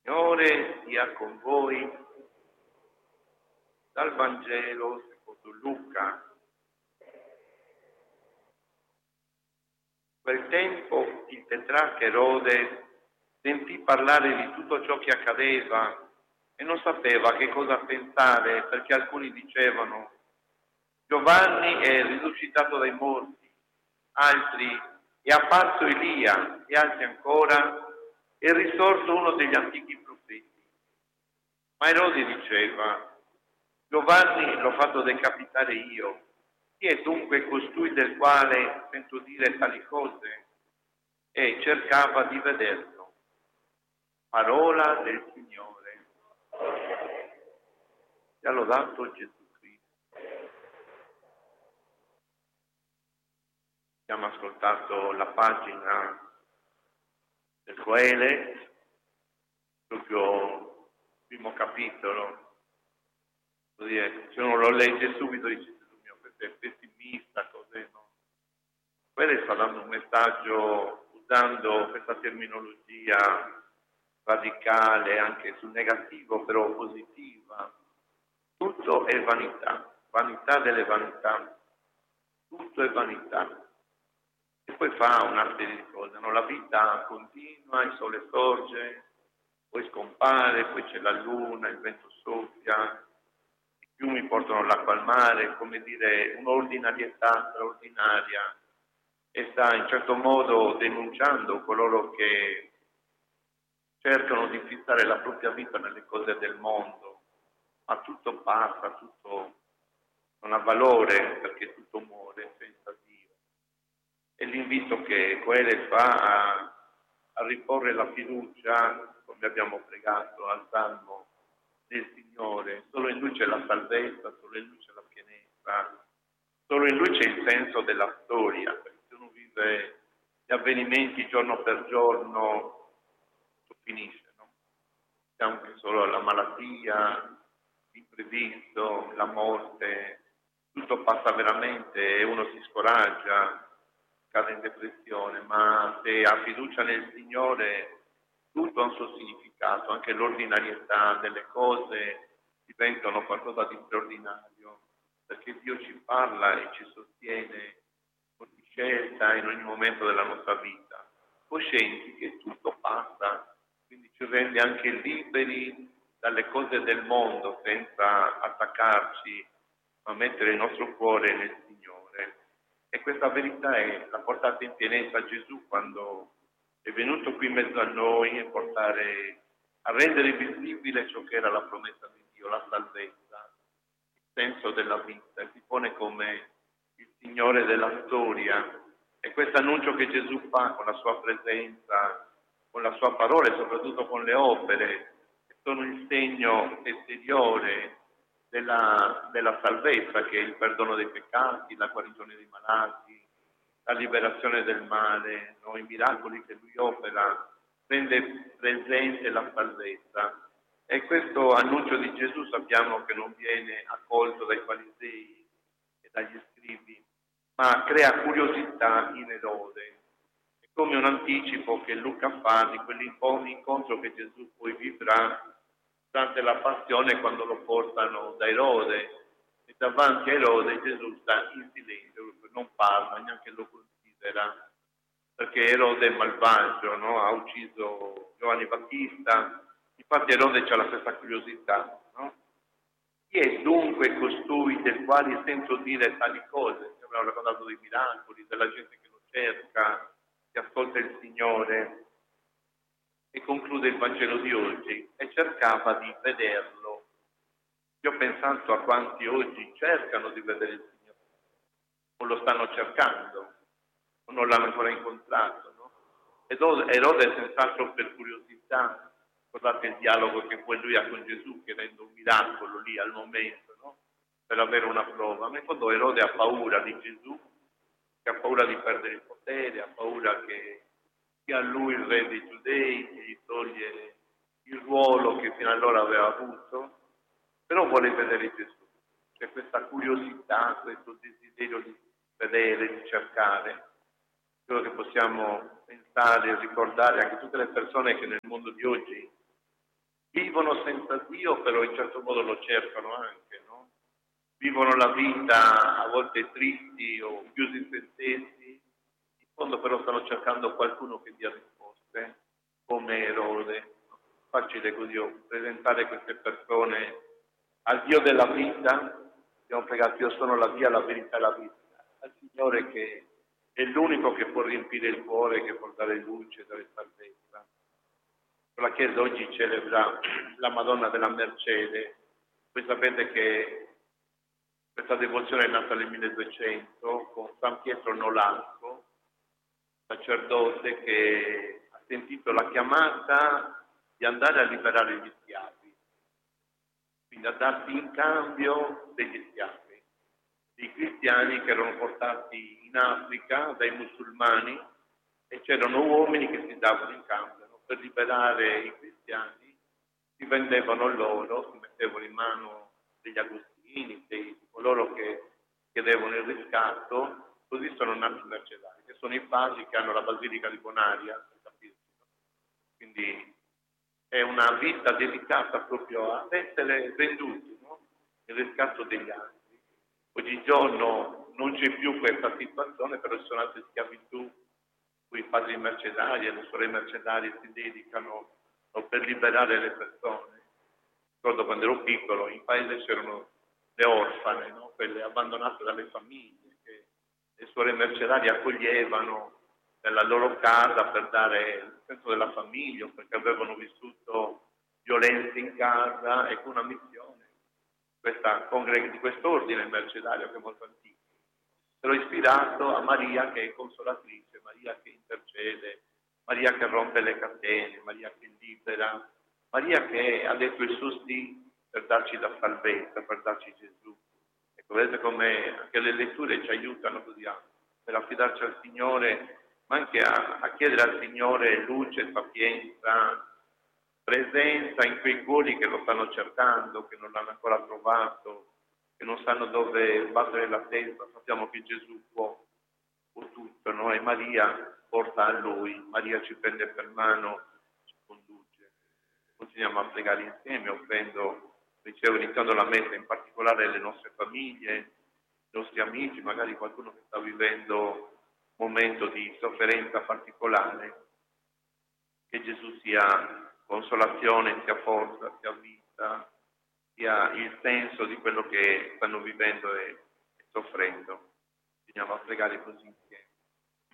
Signore sia con voi. Dal Vangelo secondo Luca. In quel tempo il tetrarca Erode sentì parlare di tutto ciò che accadeva e non sapeva che cosa pensare, perché alcuni dicevano: Giovanni è risuscitato dai morti, altri è apparso Elia e altri ancora è risorto uno degli antichi profeti. Ma Erode diceva: Giovanni l'ho fatto decapitare io. Chi è dunque costui del quale sento dire tali cose? E cercava di vederlo. Parola del Signore. Sia lodato Gesù Cristo. Abbiamo ascoltato la pagina del Coele, proprio il primo capitolo. Se uno lo legge subito dice: Gesù mio, questo è pessimista, cos'è, no? Quello sta dando un messaggio usando questa terminologia radicale, anche sul negativo, però positiva. Tutto è vanità, vanità delle vanità, tutto è vanità. E poi fa una serie di cose, no? La vita continua, il sole sorge, poi scompare, poi c'è la luna, il vento soffia, i fiumi portano l'acqua al mare, come dire, un'ordinarietà straordinaria, e sta in certo modo denunciando coloro che cercano di fissare la propria vita nelle cose del mondo, ma tutto passa, tutto non ha valore perché tutto muore senza Dio. E l'invito che Coele fa a riporre la fiducia, come abbiamo pregato al Salmo, nel Signore. Solo in Lui c'è la salvezza, solo in Lui c'è la pienezza, solo in Lui c'è il senso della storia, perché se uno vive gli avvenimenti giorno per giorno, tutto finisce, no? Diciamo che solo la malattia, l'imprevisto, la morte, tutto passa veramente e uno si scoraggia, cade in depressione, ma se ha fiducia nel Signore tutto ha un suo significato, anche l'ordinarietà delle cose diventano qualcosa di straordinario, perché Dio ci parla e ci sostiene con scelta in ogni momento della nostra vita, coscienti che tutto passa, quindi ci rende anche liberi dalle cose del mondo senza attaccarci, ma mettere il nostro cuore nel Signore. E questa verità l'ha portata in pienezza Gesù quando è venuto qui in mezzo a noi a rendere visibile ciò che era la promessa di Dio, la salvezza, il senso della vita, e si pone come il Signore della storia. E questo annuncio che Gesù fa con la sua presenza, con la sua parola e soprattutto con le opere, che sono il segno esteriore della salvezza, che è il perdono dei peccati, la guarigione dei malati, la liberazione del male, no? I miracoli che Lui opera, rende presente la salvezza. E questo annuncio di Gesù sappiamo che non viene accolto dai farisei e dagli scribi, ma crea curiosità in Erode. È come un anticipo che Luca fa di quell'incontro che Gesù poi vivrà durante la passione, quando lo portano da Erode, e davanti a Erode Gesù sta in silenzio, non parla, neanche lo considera, perché Erode è malvagio, no? Ha ucciso Giovanni Battista, infatti Erode c'ha la stessa curiosità, no? Chi è dunque costui del quale sento dire tali cose? Abbiamo raccontato dei miracoli, della gente che lo cerca, che ascolta il Signore. E conclude il Vangelo di oggi: e cercava di vederlo. Io ho pensato a quanti oggi cercano di vedere il Signore, o lo stanno cercando, o non l'hanno ancora incontrato, no? Ed Erode senz'altro per curiosità, guardate il dialogo che poi lui ha con Gesù, chiedendo un miracolo lì al momento, no? Per avere una prova. Ma in fondo Erode ha paura di Gesù, che ha paura di perdere il potere, ha paura che sia lui il re dei giudei, che gli toglie il ruolo che fino allora aveva avuto, però vuole vedere Gesù. C'è questa curiosità, questo desiderio di vedere, di cercare. Quello che possiamo pensare e ricordare anche tutte le persone che nel mondo di oggi vivono senza Dio, però in certo modo lo cercano anche, no? Vivono la vita a volte tristi o chiusi in se stessi, in fondo però stanno cercando qualcuno che dia risposte, come Erode. Facile così presentare queste persone al Dio della vita. Abbiamo pregato: io sono la via, la verità e la vita, al Signore che è l'unico che può riempire il cuore, che può dare luce, dare salvezza. La Chiesa oggi celebra la Madonna della Mercede. Voi sapete che questa devozione è nata nel 1200 con San Pietro Nolasco, sacerdote che ha sentito la chiamata di andare a liberare gli schiavi, quindi a darsi in cambio degli schiavi, dei cristiani che erano portati in Africa dai musulmani, e c'erano uomini che si davano in cambio, no? Per liberare i cristiani si vendevano loro, si mettevano in mano degli agostini, di coloro che chiedevano il riscatto. Così sono nati i mercedari, che sono i padri che hanno la Basilica di Bonaria, per capirsi, no? Quindi è una vita dedicata proprio ad essere venduti, no? Il riscatto degli altri. Oggigiorno non c'è più questa situazione, però ci sono altre schiavitù cui i padri mercedari e le sorelle mercedarie si dedicano per liberare le persone. Ricordo quando ero piccolo, in paese c'erano le orfane, no? Quelle abbandonate dalle famiglie, che le sorelle mercedarie accoglievano nella loro casa per dare il senso della famiglia, perché avevano vissuto violenze in casa, e con una missione di quest'ordine mercedario che è molto antico. Ero ispirato a Maria che è consolatrice, Maria che intercede, Maria che rompe le catene, Maria che libera, Maria che ha detto il suo sì per darci la salvezza, per darci Gesù. Ecco, vedete come anche le letture ci aiutano così per affidarci al Signore, ma anche a chiedere al Signore luce, sapienza, presenza in quei cuori che lo stanno cercando, che non l'hanno ancora trovato, che non sanno dove battere la testa. Sappiamo che Gesù può tutto, no? E Maria porta a Lui, Maria ci prende per mano, ci conduce. Continuiamo a pregare insieme, offrendo, dicevo, iniziando la messa, in particolare le nostre famiglie, i nostri amici, magari qualcuno che sta vivendo un momento di sofferenza particolare. Che Gesù sia consolazione, sia forza, sia vita, sia il senso di quello che stanno vivendo e soffrendo. Continuiamo a pregare così insieme.